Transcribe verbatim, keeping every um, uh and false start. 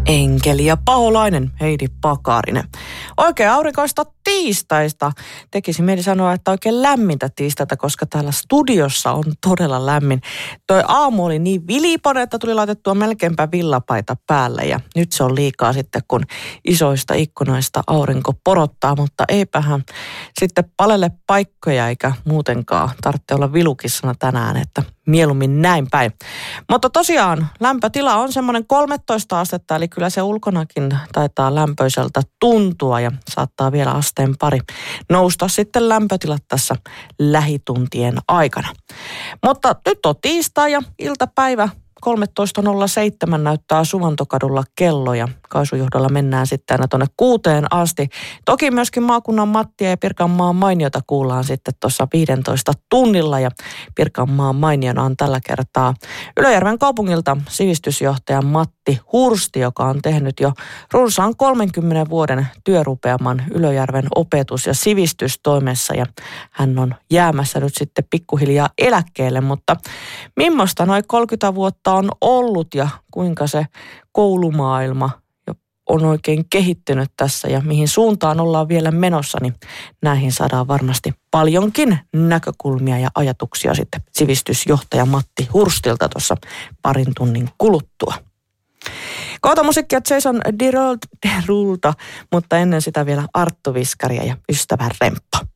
Enkeli ja Paholainen, Heidi Pakarinen. Oikein aurinkoista tiistaista. Tekisi mieli sanoa, että oikein lämmintä tiistaita, koska täällä studiossa on todella lämmin. Toi aamu oli niin vilipone, että tuli laitettua melkeinpä villapaita päälle. Ja nyt se on liikaa sitten, kun isoista ikkunoista aurinko porottaa. Mutta eipähän sitten palelle paikkoja eikä muutenkaan tarvitse olla vilukissana tänään, että mieluummin näin päin. Mutta tosiaan lämpötila on semmoinen kolmetoista astetta, eli kyllä se ulkonakin taitaa lämpöiseltä tuntua ja saattaa vielä asteen pari nousta sitten lämpötilat tässä lähituntien aikana. Mutta nyt on tiistai ja iltapäivä. kolmetoista nolla seitsemän näyttää Suvantokadulla kello ja kaasujohdolla mennään sitten aina tuonne kuuteen asti. Toki myöskin maakunnan Mattia ja Pirkanmaan mainiota kuullaan sitten tuossa viidentoista tunnilla ja Pirkanmaan mainiona on tällä kertaa Ylöjärven kaupungilta sivistysjohtaja Matti Hursti, joka on tehnyt jo runsaan kolmenkymmenen vuoden työrupeaman Ylöjärven opetus- ja sivistystoimessa ja hän on jäämässä nyt sitten pikkuhiljaa eläkkeelle, mutta millaista noin kolmekymmentä vuotta on ollut ja kuinka se koulumaailma on oikein kehittynyt tässä ja mihin suuntaan ollaan vielä menossa, niin näihin saadaan varmasti paljonkin näkökulmia ja ajatuksia sitten sivistysjohtaja Matti Hurstilta tuossa parin tunnin kuluttua. Kohta musiikkia Jason Derulta, mutta ennen sitä vielä Arttu Viskaria ja Ystävän remppa.